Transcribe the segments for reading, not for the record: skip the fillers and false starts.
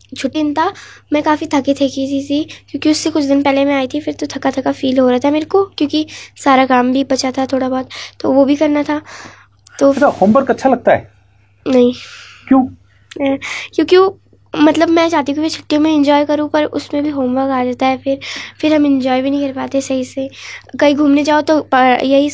छुट्टी दिन था, मैं काफ़ी थकी थी क्योंकि उससे कुछ दिन पहले मैं आई थी। फिर तो थका थका फील हो रहा था मेरे को, क्योंकि सारा काम भी बचा था थोड़ा बहुत, तो वो भी करना था। तो होमवर्क अच्छा लगता है? नहीं। क्यों? क्योंकि मतलब मैं चाहती हूँ कि छुट्टियों में एंजॉय करूँ, पर उसमें भी होमवर्क आ जाता है, फिर हम एंजॉय भी नहीं कर पाते सही से। कहीं घूमने जाओ तो यही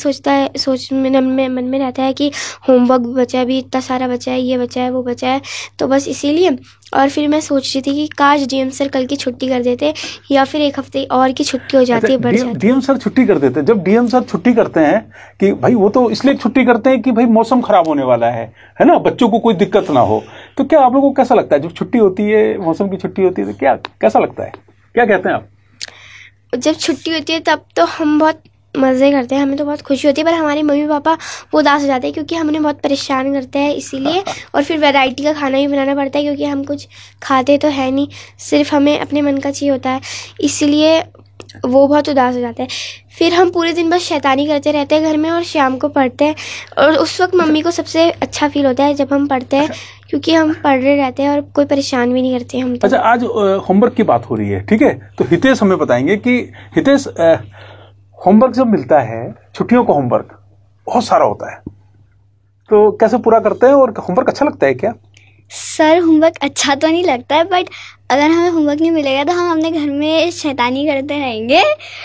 मन में रहता है कि होमवर्क भी बचा है, अभी इतना सारा बचा है, ये बचा है, वो बचा है, तो बस इसीलिए। और फिर मैं सोच रही थी कि काश डीएम सर कल की छुट्टी कर देते, या फिर एक हफ्ते और की छुट्टी हो जाती है, बढ़ जाती। डीएम सर छुट्टी कर देते? जब डीएम सर छुट्टी करते हैं कि भाई, वो तो इसलिए छुट्टी करते हैं कि भाई मौसम खराब होने वाला है ना, बच्चों को कोई दिक्कत ना हो, तो क्या आप लोगों को कैसा लगता है जब छुट्टी होती है, मौसम की छुट्टी होती है, तो क्या कैसा लगता है, क्या कहते हैं आप? जब छुट्टी होती है तब तो हम बहुत मज़े करते हैं, हमें तो बहुत खुशी होती है, पर हमारे मम्मी पापा वो उदास हो जाते हैं क्योंकि हमें बहुत परेशान करते हैं, इसीलिए। और फिर वैरायटी का खाना भी बनाना पड़ता है, क्योंकि हम कुछ खाते तो है नहीं, सिर्फ हमें अपने मन का चाहिए होता है, इसलिए वो बहुत उदास हो जाता है। फिर हम पूरे दिन बस शैतानी करते रहते हैं घर में, और शाम को पढ़ते हैं, और उस वक्त मम्मी को सबसे अच्छा फील होता है जब हम पढ़ते हैं, क्योंकि हम पढ़ रहे रहते हैं और कोई परेशान भी नहीं करते हम तो। अच्छा, आज होमवर्क की बात हो रही है, ठीक है, तो हितेश हमें बताएंगे कि हितेश, होमवर्क जब मिलता है, छुट्टियों का होमवर्क बहुत सारा होता है, तो कैसे पूरा करते हैं, और होमवर्क अच्छा लगता है क्या? सर, होमवर्क अच्छा तो नहीं लगता है, बट अगर हमें होमवर्क नहीं मिलेगा तो हम अपने घर में शैतानी करते रहेंगे।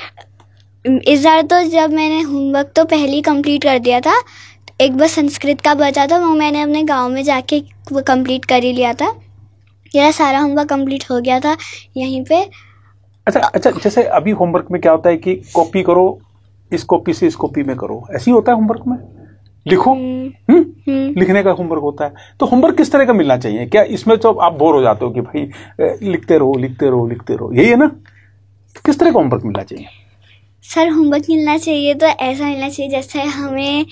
इस बार तो जब मैंने होमवर्क तो पहले ही कंप्लीट कर दिया था, एक बस संस्कृत का बचा था, वो मैंने अपने गांव में जाके वो कंप्लीट कर ही लिया था। मेरा सारा होमवर्क कंप्लीट हो गया था यहीं पे। अच्छा, जैसे अभी होमवर्क में क्या होता है कि कॉपी करो, इस कॉपी से इस कॉपी में करो, ऐसे ही होता है होमवर्क में, लिखो। लिखने का होमवर्क होता है, तो होमवर्क किस तरह का मिलना चाहिए? क्या इसमें तो आप बोर हो जाते हो कि भाई लिखते रहो, यही है ना? तो किस तरह का होमवर्क मिलना चाहिए? सर, होमवर्क मिलना चाहिए तो ऐसा मिलना चाहिए जैसे हमें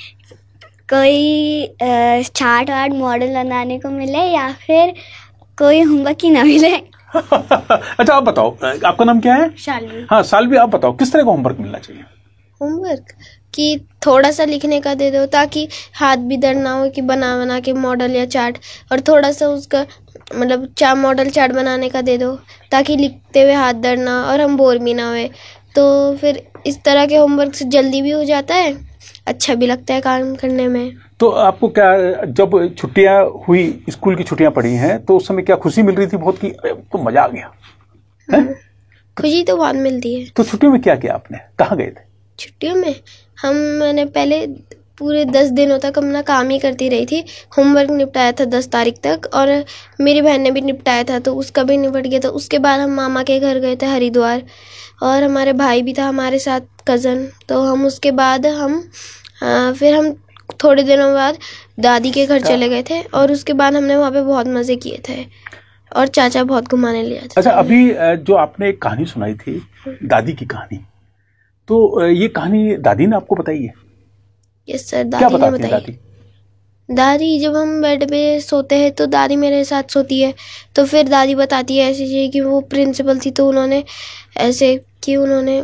कोई चार्ट वार्ट मॉडल बनाने को मिले, या फिर कोई होमवर्क ही ना मिले। अच्छा, आप बताओ, आपका नाम क्या है? शालवी। हाँ शालवी, आप बताओ किस तरह का होमवर्क मिलना चाहिए? होमवर्क कि थोड़ा सा लिखने का दे दो, ताकि हाथ भी दर्द ना हो कि बना के मॉडल या चार्ट, और थोड़ा सा उसका मतलब मॉडल चार्ट बनाने का दे दो, ताकि लिखते हुए हाथ दर्द ना और हम बोर भी ना हुए। तो फिर इस तरह के होमवर्क से जल्दी भी हो जाता है, अच्छा भी लगता है काम करने में। तो आपको क्या, जब छुट्टियां हुई, स्कूल की छुट्टियां पड़ी हैं, तो उस समय क्या खुशी मिल रही थी बहुत कि तो मजा आ गया है? खुशी तो बहुत मिलती है। तो छुट्टियों में क्या किया आपने, कहाँ गए थे? छुट्टियों में मैंने पहले पूरे 10 दिनों तक अपना काम ही करती रही थी। होमवर्क निपटाया था 10 तारीख तक, और मेरी बहन ने भी निपटाया था, तो उसका भी निपट गया था। उसके बाद हम मामा के घर गए थे हरिद्वार, और हमारे भाई भी था हमारे साथ, कज़न। तो हम उसके बाद फिर हम थोड़े दिनों बाद दादी के घर चले गए थे, और उसके बाद हमने वहाँ पे बहुत मज़े किए थे, और चाचा बहुत घुमाने ले जाते। अच्छा, अभी जो आपने एक कहानी सुनाई थी, दादी की कहानी, तो ये कहानी दादी ने आपको बताई है? यस सर, दादी ने बताई। दादी जब हम बेड पे सोते हैं तो दादी मेरे साथ सोती है, तो फिर दादी बताती है ऐसी चीज़ कि वो प्रिंसिपल थी, तो उन्होंने ऐसे कि उन्होंने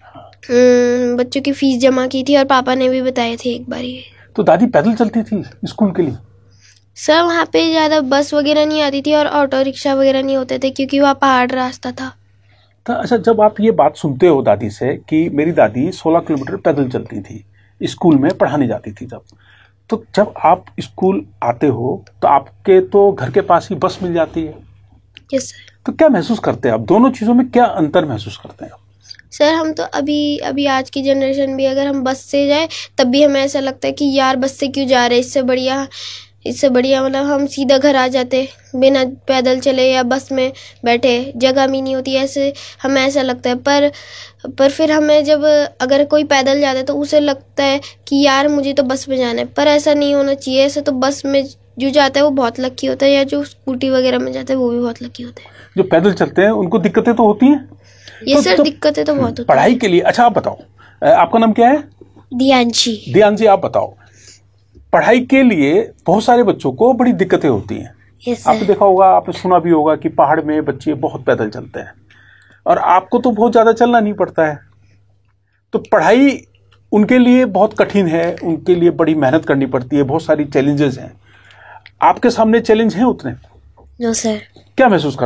बच्चों की फीस जमा की थी, और पापा ने भी बताए थे एक बार ये। तो दादी पैदल चलती थी स्कूल के लिए? सर, वहाँ पे ज़्यादा बस वगैरह नहीं आती थी, और ऑटो रिक्शा वगैरह नहीं होते थे, क्योंकि वहाँ पहाड़ रास्ता था। तो अच्छा, जब आप ये बात सुनते हो दादी से कि मेरी दादी 16 किलोमीटर पैदल चलती थी, स्कूल में पढ़ाने जाती थी, जब आप स्कूल आते हो तो आपके तो घर के पास ही बस मिल जाती है। Yes sir. तो क्या महसूस करते हैं आप, दोनों चीज़ों में क्या अंतर महसूस करते हैं आप? सर, हम तो अभी आज की जनरेशन भी अगर हम बस से जाए तब भी हमें ऐसा लगता है कि यार बस से क्यों जा रहे हैं, इससे बढ़िया मतलब हम सीधा घर आ जाते बिना पैदल चले या बस में बैठे, जगह भी नहीं होती, ऐसे हमें ऐसा लगता है। पर फिर हमें जब अगर कोई पैदल जाता है तो उसे लगता है कि यार मुझे तो बस में जाना है, पर ऐसा नहीं होना चाहिए। ऐसे तो बस में जो जाता है वो बहुत लकी होता है, या जो स्कूटी वगैरह में जाता है वो भी बहुत लकी होता है। जो पैदल चलते हैं उनको दिक्कतें तो होती हैं? ये सर, दिक्कतें तो बहुत होती है पढ़ाई के लिए। अच्छा, आप बताओ, आपका नाम क्या है? दियांशी। दियांशी, आप बताओ, पढ़ाई के लिए बहुत सारे बच्चों को बड़ी दिक्कतें होती हैं। आपने देखा होगा, आपने सुना भी होगा कि पहाड़ में बच्चे बहुत पैदल चलते हैं, और आपको तो बहुत ज़्यादा चलना नहीं पड़ता है। तो पढ़ाई उनके लिए बहुत कठिन है, उनके लिए बड़ी मेहनत करनी पड़ती है, बहुत सारी चैलेंजेस हैं। आपके सामने चैलेंज हैं उतने? No sir. क्या महसूस करते